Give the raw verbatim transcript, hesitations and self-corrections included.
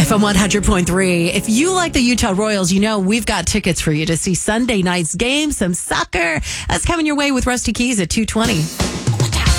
F M one hundred point three. If you like the Utah Royals, you know we've got tickets for you to see Sunday night's game, some soccer. That's coming your way with Rusty Keys at two twenty.